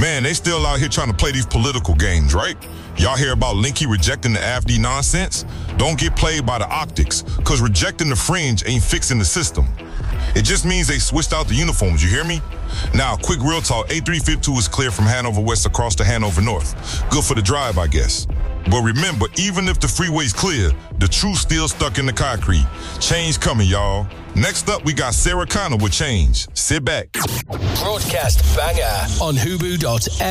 Man, they still out here trying to play these political games, right? Y'all hear about Linky rejecting the AFD nonsense? Don't get played by the optics, because rejecting the fringe ain't fixing the system. It just means they switched out the uniforms, you hear me? Now, quick real talk, A352 is clear from Hanover West across to Hanover North. Good for the drive, I guess. But remember, even if the freeway's clear, the truth's still stuck in the concrete. Change coming, y'all. Next up, we got Sarah Connor with Change. Sit back. Broadcast banger on Hubu.fm.